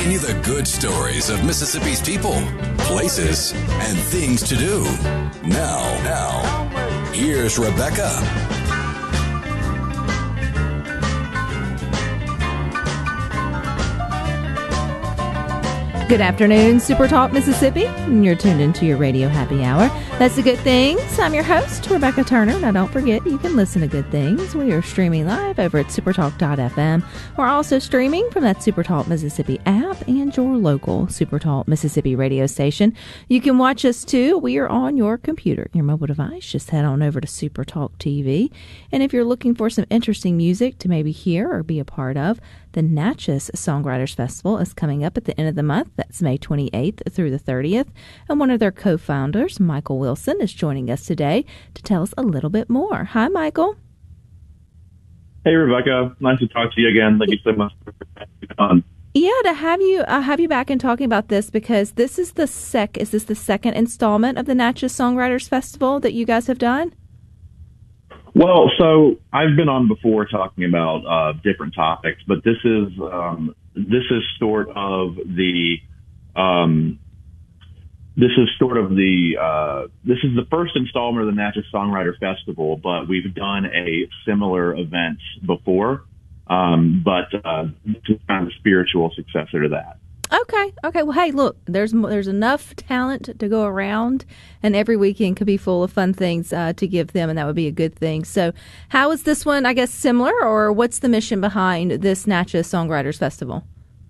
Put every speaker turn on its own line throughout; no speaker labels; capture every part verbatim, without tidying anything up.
Bringing you the good stories of Mississippi's people, places, and things to do. Now, now, here's Rebecca.
Good afternoon, Super Talk Mississippi. You're tuned into your radio happy hour. That's the Good Things. I'm your host, Rebecca Turner. Now, don't forget, you can listen to Good Things. We are streaming live over at supertalk dot f m. We're also streaming from that Supertalk Mississippi app and your local Supertalk Mississippi radio station. You can watch us, too. We are on your computer, your mobile device. Just head on over to Supertalk T V. And if you're looking for some interesting music to maybe hear or be a part of, the Natchez Songwriters Festival is coming up at the end of the month. That's May twenty-eighth through the thirtieth. And one of their co-founders, Michael Wilson, is joining us today to tell us a little bit more. Hi, Michael.
Hey, Rebecca. Nice to talk to you again. Thank you so much for being on.
Yeah, to have you uh, have you back and talking about this, because this is the sec. Is this the second installment of the Natchez Songwriters Festival that you guys have done?
Well, so I've been on before talking about uh, different topics, but this is um, this is sort of the um, this is sort of the uh, this is the first installment of the Natchez Songwriter Festival, but we've done a similar event before, um, but uh, this is kind of a spiritual successor to that.
Okay. Okay. Well, hey, look, there's there's enough talent to go around, and every weekend could be full of fun things uh, to give them, and that would be a good thing. So how is this one, I guess, similar, or what's the mission behind this Natchez Songwriters Festival?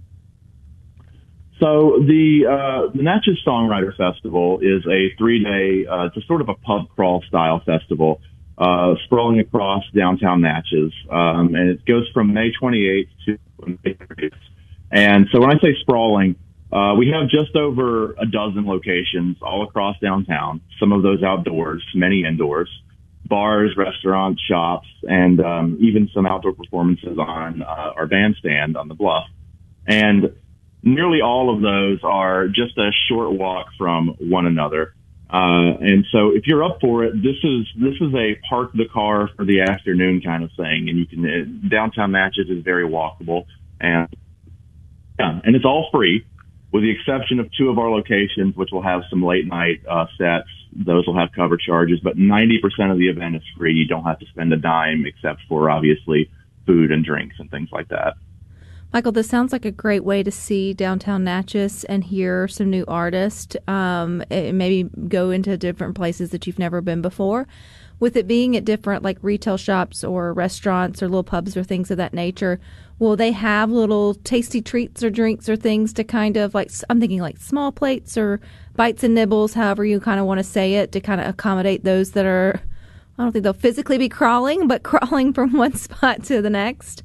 So the uh, the Natchez Songwriter Festival is a three-day, uh, it's a sort of a pub crawl style festival, uh, sprawling across downtown Natchez, um, and it goes from May twenty-eighth to May thirtieth. And so when I say sprawling, uh, we have just over a dozen locations all across downtown, some of those outdoors, many indoors, bars, restaurants, shops, and um, even some outdoor performances on uh, our bandstand on the bluff. And nearly all of those are just a short walk from one another. Uh, and so if you're up for it, this is this is a park the car for the afternoon kind of thing. And you can uh, downtown Natchez is very walkable, and Yeah, and it's all free, with the exception of two of our locations, which will have some late night uh, sets. Those will have cover charges, but ninety percent of the event is free. You don't have to spend a dime, except for obviously food and drinks and things like that.
Michael, this sounds like a great way to see downtown Natchez and hear some new artists, um, and maybe go into different places that you've never been before. With it being at different like retail shops or restaurants or little pubs or things of that nature, will they have little tasty treats or drinks or things to kind of like, I'm thinking like small plates or bites and nibbles, however you kind of want to say it, to kind of accommodate those that are, I don't think they'll physically be crawling, but crawling from one spot to the next?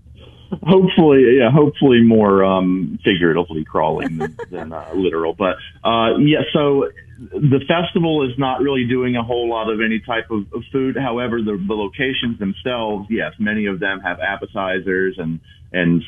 Hopefully, yeah, hopefully more um, figuratively crawling than, than uh, literal. But uh, yeah, so the festival is not really doing a whole lot of any type of, of food. However, the, the locations themselves, yes, many of them have appetizers and and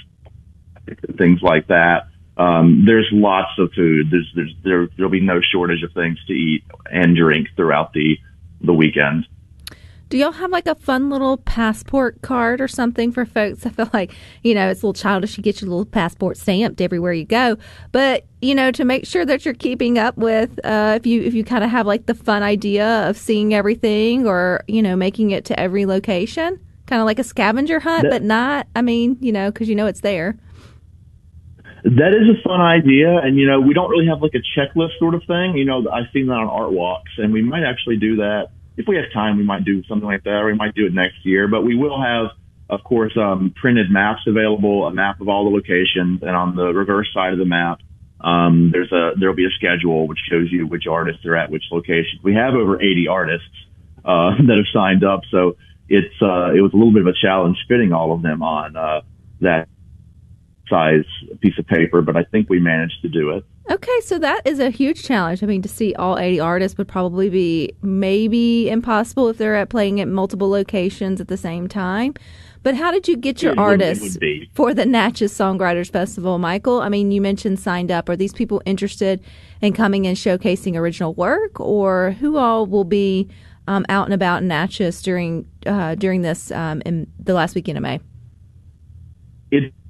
things like that. Um, there's lots of food. There's there's there there'll be no shortage of things to eat and drink throughout the the weekend.
Do y'all have like a fun little passport card or something for folks? I feel like, you know, it's a little childish. You get your little passport stamped everywhere you go. But, you know, to make sure that you're keeping up with, uh, if you if you kind of have like the fun idea of seeing everything or, you know, making it to every location, kind of like a scavenger hunt, that, but not, I mean, you know, because you know it's there.
That is a fun idea. And, you know, we don't really have like a checklist sort of thing. You know, I've seen that on art walks, and we might actually do that. If we have time, we might do something like that, or we might do it next year. But we will have, of course, um, printed maps available, a map of all the locations, and on the reverse side of the map, um, there's a there'll be a schedule which shows you which artists are at which location. We have over eighty artists uh, that have signed up, so it's uh, it was a little bit of a challenge fitting all of them on uh, that size piece of paper, but I think we managed to do it.
Okay, so that is a huge challenge. I mean, to see all eighty artists would probably be maybe impossible if they're at playing at multiple locations at the same time. But how did you get your
it would,
artists
it would
for the Natchez Songwriters Festival, Michael? I mean, you mentioned signed up. Are these people interested in coming and showcasing original work, or who all will be um, out and about in Natchez during uh, during this um, in the last weekend of May?
It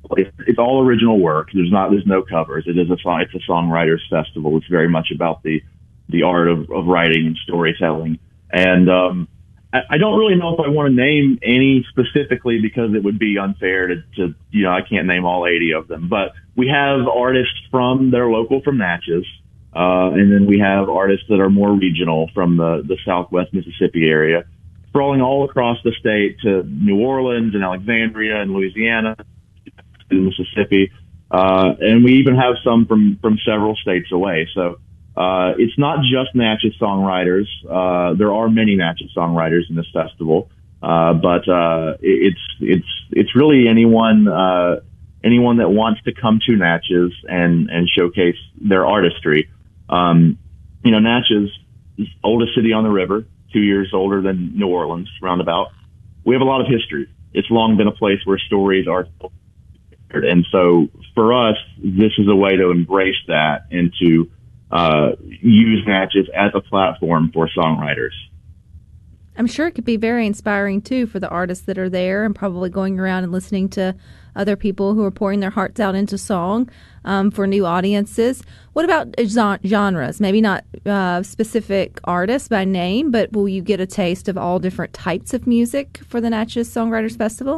it's, it's all original work. There's not, there's no covers. It is a song. It's a songwriters festival. It's very much about the, the art of, of writing and storytelling. And, um, I, I don't really know if I want to name any specifically because it would be unfair to, to, you know, I can't name all eighty of them, but we have artists from, that are local from Natchez. Uh, and then we have artists that are more regional from the, the Southwest Mississippi area, sprawling all across the state to New Orleans and Alexandria and Louisiana and Mississippi. Uh, and we even have some from, from several states away. So, uh, it's not just Natchez songwriters. Uh, there are many Natchez songwriters in this festival. Uh, but, uh, it's, it's, it's really anyone, uh, anyone that wants to come to Natchez and, and showcase their artistry. Um, you know, Natchez is the oldest city on the river, two years older than New Orleans, roundabout. We have a lot of history. It's long been a place where stories are told. And so for us, this is a way to embrace that and to uh, use Natchez as a platform for songwriters.
I'm sure it could be very inspiring, too, for the artists that are there and probably going around and listening to other people who are pouring their hearts out into song um, for new audiences. What about genres? Maybe not uh, specific artists by name, but will you get a taste of all different types of music for the Natchez Songwriters Festival?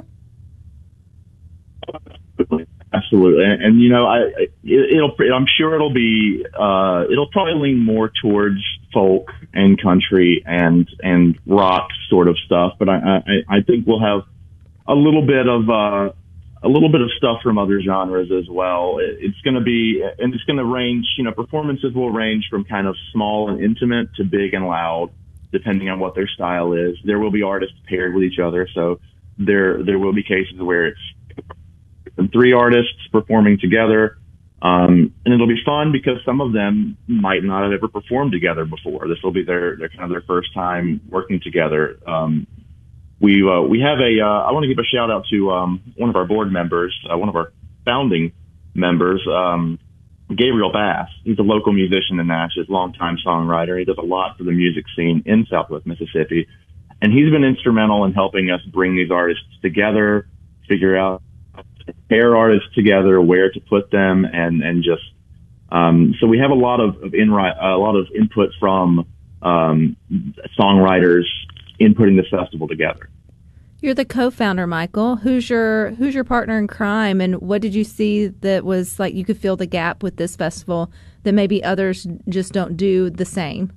Absolutely. And, and you know, I, it, it'll, I'm sure it'll be, uh, it'll probably lean more towards folk and country and, and rock sort of stuff. But I, I, I think we'll have a little bit of, uh, a little bit of stuff from other genres as well. It, it's going to be, and it's going to range, you know, performances will range from kind of small and intimate to big and loud, depending on what their style is. There will be artists paired with each other. So there, there will be cases where it's three artists performing together. Um, and it'll be fun because some of them might not have ever performed together before. This will be their, their kind of their first time working together. Um, we, uh, we have a, uh, I want to give a shout out to, um, one of our board members, uh, one of our founding members, um, Gabriel Bass. He's a local musician in Natchez, longtime songwriter. He does a lot for the music scene in Southwest Mississippi. And he's been instrumental in helping us bring these artists together, figure out pair artists together, where to put them, and and just um, so we have a lot of, of in a lot of input from um, songwriters inputting this festival together.
You're the co-founder, Michael. Who's your who's your partner in crime, and what did you see that was like you could fill the gap with this festival that maybe others just don't do the same?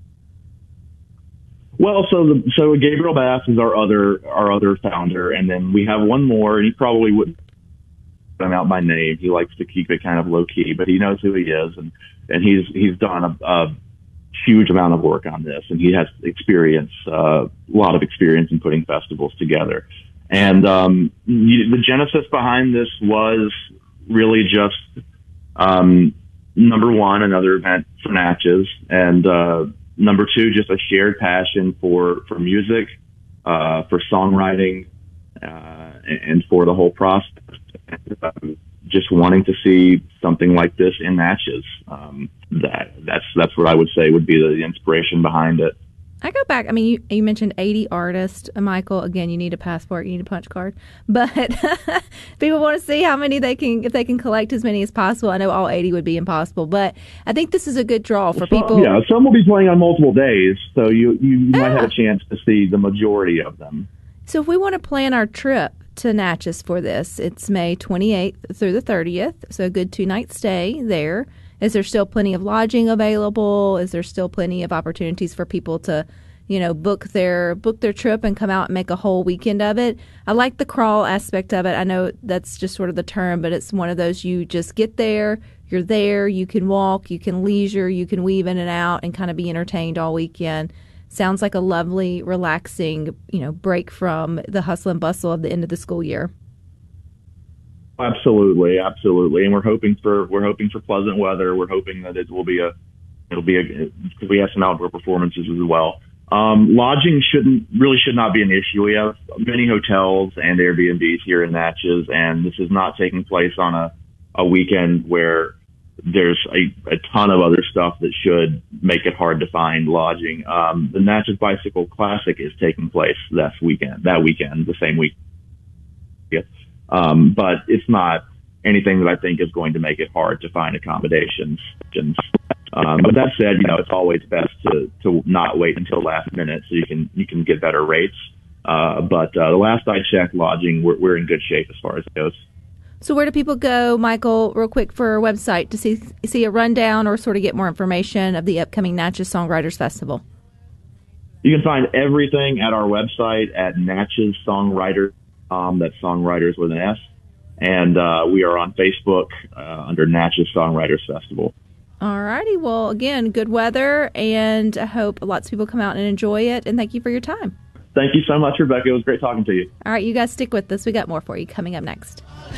Well, so the, so Gabriel Bass is our other our other founder, and then we have one more, and he probably wouldn't put him out by name. He likes to keep it kind of low key, but he knows who he is, and and he's he's done a, a huge amount of work on this, and he has experience, uh, a lot of experience in putting festivals together. And um, the genesis behind this was really just um, number one, another event for Natchez, and uh, number two, just a shared passion for for music, uh, for songwriting, uh, and for the whole process. Um, just wanting to see something like this in Natchez. Um, that that's that's what I would say would be the, the inspiration behind it.
I go back. I mean, you, you mentioned eighty artists, Michael. Again, you need a passport, you need a punch card, but people want to see how many they can, if they can collect as many as possible. I know all eighty would be impossible, but I think this is a good draw for
some,
people.
Yeah, some will be playing on multiple days, so you you might have a chance to see the majority of them.
So if we want to plan our trip to Natchez for this, it's May twenty-eighth through the thirtieth, so a good two-night stay there. Is there still plenty of lodging available? Is there still plenty of opportunities for people to, you know, book their book their trip and come out and make a whole weekend of it? I like the crawl aspect of it. I know that's just sort of the term, but it's one of those you just get there, you're there, you can walk, you can leisure, you can weave in and out and kind of be entertained all weekend. Sounds like a lovely, relaxing, you know, break from the hustle and bustle of the end of the school year.
Absolutely, absolutely, and we're hoping for we're hoping for pleasant weather. We're hoping that it will be a it'll be a because we have some outdoor performances as well. Um, lodging shouldn't really should not be an issue. We have many hotels and Airbnbs here in Natchez, and this is not taking place on a a weekend where there's a, a ton of other stuff that should make it hard to find lodging. Um, the Natchez Bicycle Classic is taking place that weekend, that weekend, the same week. Um, but it's not, anything that I think is going to make it hard to find accommodations. Um, but that said, you know, it's always best to, to not wait until last minute so you can, you can get better rates. Uh, but, uh, the last I checked, lodging, we're, we're in good shape as far as it goes.
So where do people go, Michael, real quick, for our website to see, see a rundown or sort of get more information of the upcoming Natchez Songwriters Festival?
You can find everything at our website at Natchez Songwriters. Um, that's Songwriters with an S. And, uh, we are on Facebook, uh, under Natchez Songwriters Festival.
All righty. Well, again, good weather, and I hope lots of people come out and enjoy it. And thank you for your time.
Thank you so much, Rebecca. It was great talking to you.
All right, you guys stick with us. We got more for you coming up next.